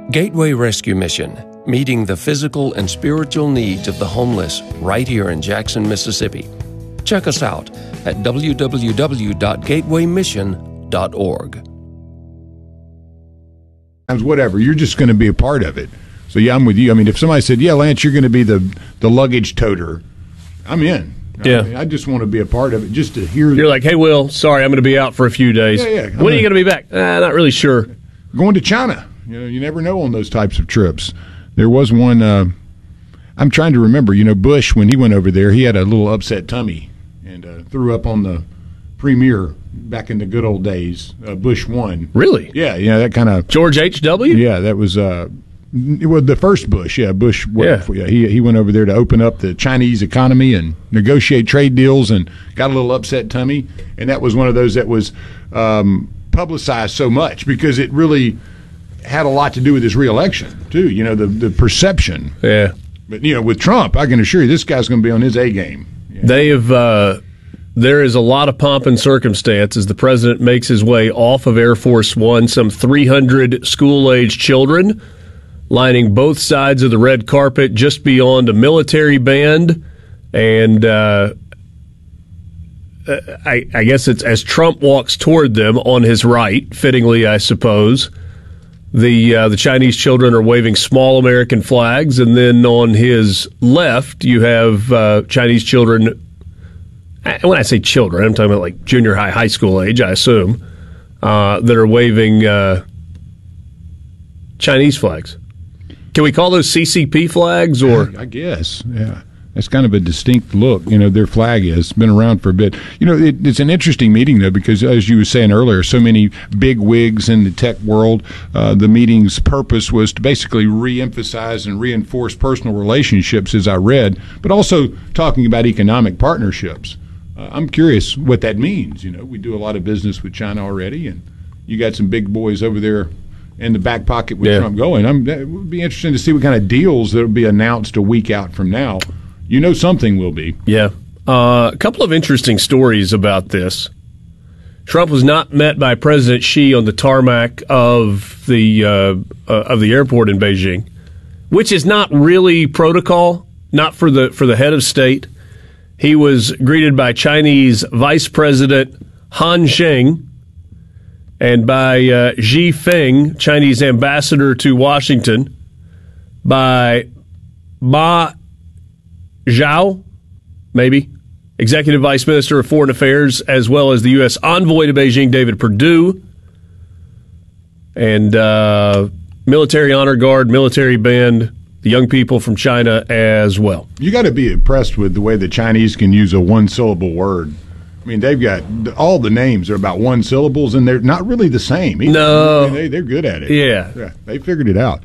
Gateway Rescue Mission, meeting the physical and spiritual needs of the homeless right here in Jackson, Mississippi. Check us out at www.gatewaymission.org. Whatever, you're just going to be a part of it. So yeah, I'm with you. I mean, if somebody said, "Yeah, Lance, you're going to be the luggage toter," I'm in. Yeah, I mean, I just want to be a part of it, just to hear. You're like, "Hey, Will, sorry, I'm going to be out for a few days." Yeah. When are you going to be back? Not really sure. Going to China. You never know on those types of trips. There was one. I'm trying to remember. Bush, when he went over there, he had a little upset tummy and threw up on the premiere back in the good old days. Bush 1. Really? Yeah. That kind of George H.W. Yeah, that was. It was the first Bush. Yeah, Bush. He went over there to open up the Chinese economy and negotiate trade deals, and got a little upset tummy. And that was one of those that was publicized so much because it really had a lot to do with his reelection too. The perception. Yeah. But with Trump, I can assure you, this guy's going to be on his A game. Yeah. They have. There is a lot of pomp and circumstance as the president makes his way off of Air Force One. Some 300 school-age children lining both sides of the red carpet just beyond a military band. And I guess it's as Trump walks toward them on his right, fittingly, I suppose, the Chinese children are waving small American flags. And then on his left, you have Chinese children. When I say children, I'm talking about like junior high, high school age, I assume, that are waving Chinese flags. Can we call those CCP flags? Or I guess, yeah. That's kind of a distinct look, their flag is. It's been around for a bit. It's an interesting meeting, though, because as you were saying earlier, so many big wigs in the tech world, the meeting's purpose was to basically reemphasize and reinforce personal relationships, as I read, but also talking about economic partnerships. I'm curious what that means. We do a lot of business with China already, and you got some big boys over there in the back pocket with Trump going. It would be interesting to see what kind of deals that will be announced a week out from now. Something will be. Yeah. A couple of interesting stories about this. Trump was not met by President Xi on the tarmac of the airport in Beijing, which is not really protocol, not for the head of state. He was greeted by Chinese Vice President Han Sheng and by Xi Feng, Chinese ambassador to Washington, by Ma Zhao, maybe, Executive Vice Minister of Foreign Affairs, as well as the U.S. envoy to Beijing, David Perdue, and military honor guard, military band, the young people from China as well. You got to be impressed with the way the Chinese can use a one-syllable word. I mean, they've got all the names are about one syllables, and they're not really the same either. No. They're good at it. Yeah. They figured it out.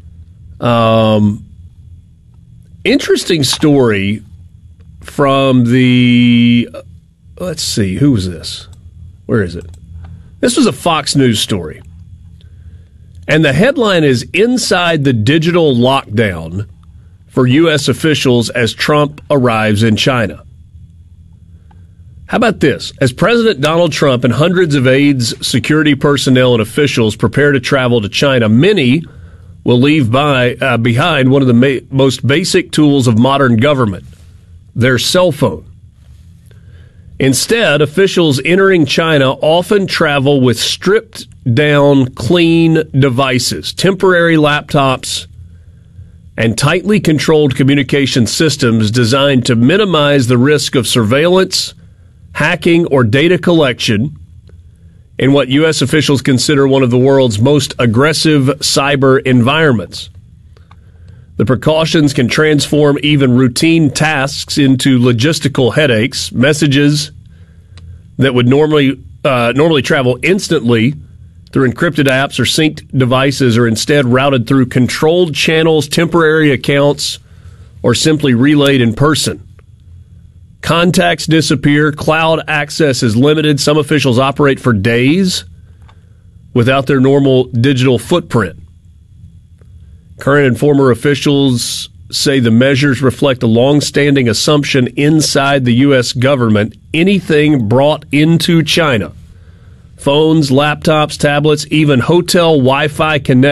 Interesting story from the, let's see, who was this? Where is it? This was a Fox News story. And the headline is Inside the Digital Lockdown for U.S. Officials as Trump Arrives in China. How about this? As President Donald Trump and hundreds of aides, security personnel, and officials prepare to travel to China, many will leave behind one of the most basic tools of modern government, their cell phone. Instead, officials entering China often travel with stripped-down, clean devices, temporary laptops, and tightly controlled communication systems designed to minimize the risk of surveillance, hacking, or data collection in what U.S. officials consider one of the world's most aggressive cyber environments. The precautions can transform even routine tasks into logistical headaches. Messages that would normally travel instantly through encrypted apps or synced devices are instead routed through controlled channels, temporary accounts, or simply relayed in person. Contacts disappear. Cloud access is limited. Some officials operate for days without their normal digital footprint. Current and former officials say the measures reflect a long-standing assumption inside the U.S. government: anything brought into China, phones, laptops, tablets, even hotel Wi-Fi connections,